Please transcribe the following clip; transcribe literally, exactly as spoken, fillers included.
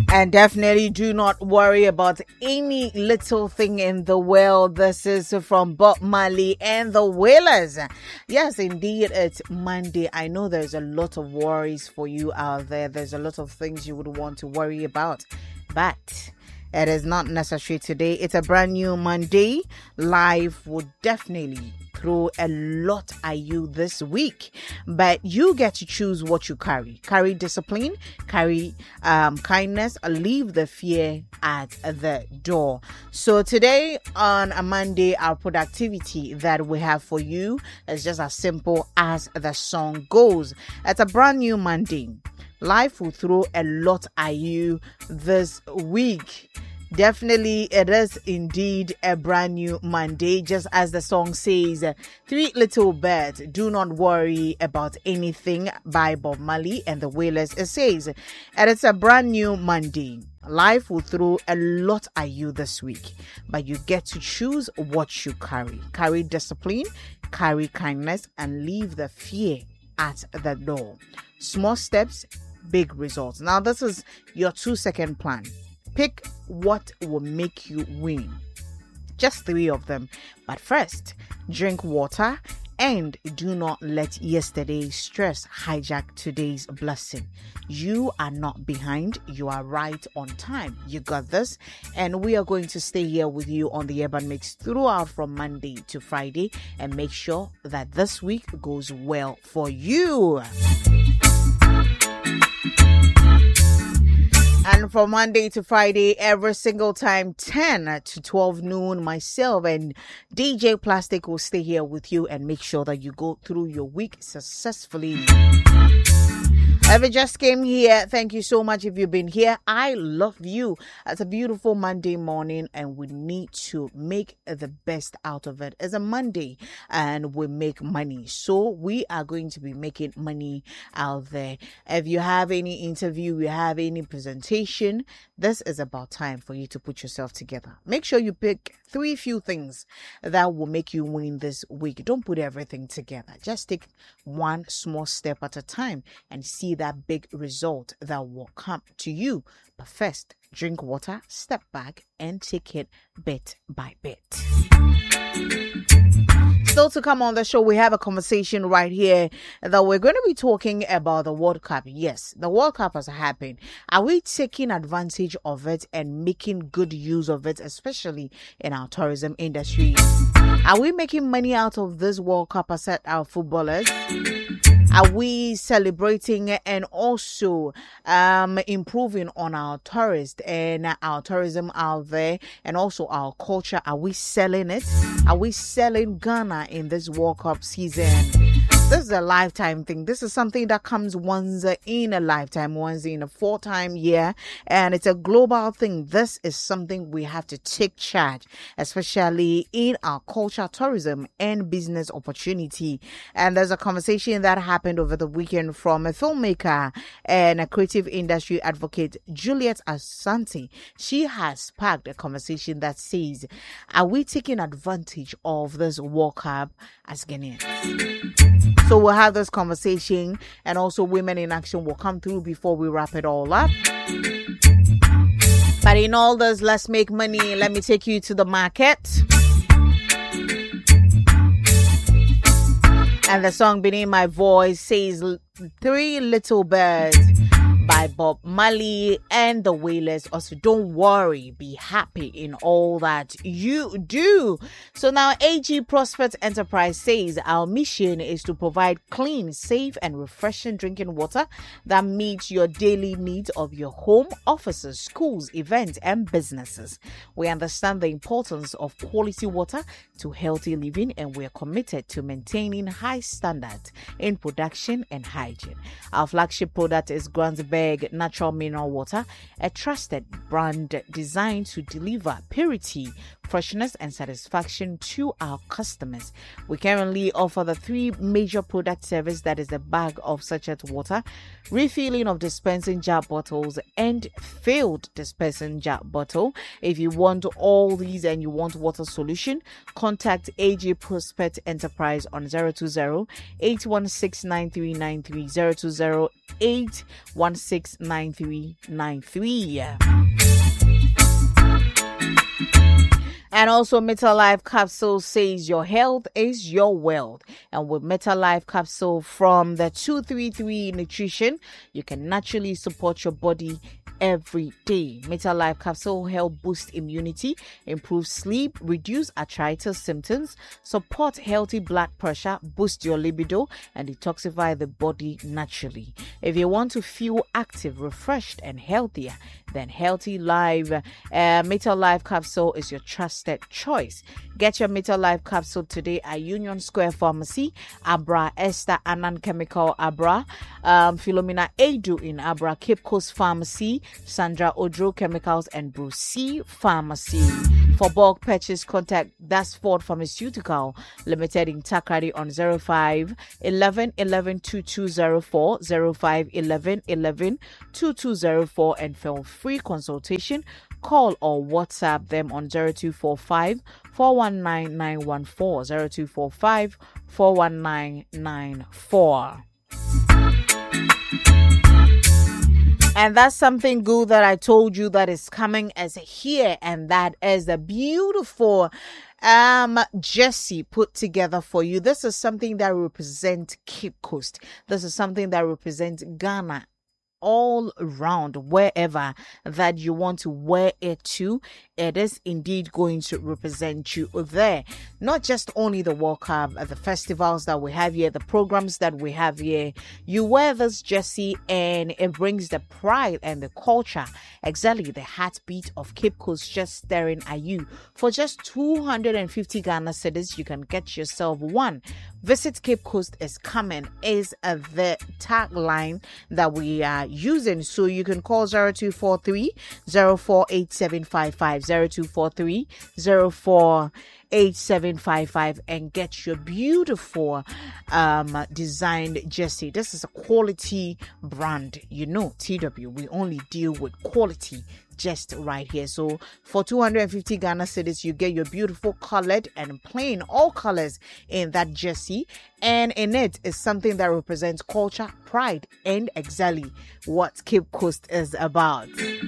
And definitely do not worry about any little thing in the world. This is from Bob Marley and the Wailers. Yes, indeed, it's Monday. I know there's a lot of worries for you out there. There's a lot of things you would want to worry about. But it is not necessary today. It's a brand new Monday. Life would definitely throw a lot at you this week, but you get to choose what you carry. Carry discipline, carry um, kindness, leave the fear at the door. So today on a Monday, our productivity that we have for you is just as simple as the song goes. It's a brand new Monday. Life will throw a lot at you this week. Definitely, it is indeed a brand new Monday. Just as the song says, Three Little Birds, Do Not Worry About Anything by Bob Marley and the Wailers. It says, and it's a brand new Monday. Life will throw a lot at you this week, but you get to choose what you carry. Carry discipline, carry kindness, and leave the fear at the door. Small steps, big results. Now, this is your two-second plan. Pick what will make you win. Just three of them. But first, drink water and do not let yesterday's stress hijack today's blessing. You are not behind. You are right on time. You got this. And we are going to stay here with you on the Urban Mix throughout from Monday to Friday and make sure that this week goes well for you. And from Monday to Friday, every single time, ten to twelve noon, myself and D J Plastic will stay here with you and make sure that you go through your week successfully. If you just came here, thank you so much. If you've been here, I love you. It's a beautiful Monday morning and we need to make the best out of it. It's a Monday and we make money. So we are going to be making money out there. If you have any interview, you have any presentation, this is about time for you to put yourself together. Make sure you pick three few things that will make you win this week. Don't put everything together. Just take one small step at a time and see that big result that will come to you. But first, drink water, step back, and take it bit by bit. Still to come on the show, we have a conversation right here that we're going to be talking about the World Cup. Yes, the World Cup has happened. Are we taking advantage of it and making good use of it, especially in our tourism industry? Are we making money out of this World Cup as our footballers? Are we celebrating and also um, improving on our tourists and our tourism out there and also our culture? Are we selling it? Are we selling Ghana in this World Cup season? This is a lifetime thing. This is something that comes once in a lifetime, once in a four-time year, and it's a global thing. This is something we have to take charge, especially in our culture, tourism, and business opportunity. And there's a conversation that happened over the weekend from a filmmaker and a creative industry advocate, Juliet Asante. She has sparked a conversation that says, are we taking advantage of this World Cup as Ghanaians? So we'll have this conversation, and also Women in Action will come through before we wrap it all up. But in all this, let's make money. Let me take you to the market. And the song beneath my voice says Three Little Birds by Bob Marley and the Wailers. Also, don't worry, be happy in all that you do. So now A G Prospect Enterprise says our mission is to provide clean, safe and refreshing drinking water that meets your daily needs of your home, offices, schools, events and businesses. We understand the importance of quality water to healthy living, and we are committed to maintaining high standards in production and hygiene. Our flagship product is Gransberg Natural Mineral Water, a trusted brand designed to deliver purity, freshness and satisfaction to our customers. We currently offer the three major product service, that is the bag of sachet water, refilling of dispensing jar bottles, and filled dispensing jar bottle. If you want all these and you want water solution, contact A J Prospect Enterprise on zero two zero, eight one six, nine three nine three, zero two zero, eight one six, nine three nine three. And also, Metal Life Capsule says your health is your wealth. And with Metal Life Capsule from the two three three Nutrition, you can naturally support your body every day. Metal Life Capsule help boost immunity, improve sleep, reduce arthritis symptoms, support healthy blood pressure, boost your libido, and detoxify the body naturally. If you want to feel active, refreshed, and healthier, then Healthy Life uh, Metal Life Capsule is your trusted choice. Get your Metal Life Capsule today at Union Square Pharmacy, Abra, Esther Anand Chemical Abra, um, Philomena Edu in Abra, Cape Coast Pharmacy, Sandra Odro Chemicals, and Bruce C Pharmacy. For bulk purchase, contact Dasford Pharmaceutical Limited in Takrady on zero five eleven eleven twenty-two oh four, zero five eleven eleven twenty-two oh four, and for free consultation, call or WhatsApp them on zero two four five, four one nine, nine one four, zero two four five, four one nine, nine four. And that's something good that I told you that is coming as here, and that is the beautiful um jersey put together for you. This is something that represents Cape Coast. This is something that represents Ghana all around. Wherever that you want to wear it to, it is indeed going to represent you there. Not just only the World Cup, the festivals that we have here, the programs that we have here. You wear this jersey and it brings the pride and the culture, exactly the heartbeat of Cape Coast, just staring at you. For just two hundred fifty Ghana cedis, you can get yourself one. Visit Cape Coast is coming is uh, the tagline that we are using. So you can call zero two four three, zero four eight seven five five, zero two four three, zero four eight seven five five and get your beautiful um designed jersey. This is a quality brand. You know, T W, we only deal with quality just right here. So for two hundred fifty Ghana cedis, you get your beautiful colored and plain all colors in that jersey, and in it is something that represents culture, pride, and exactly what Cape Coast is about.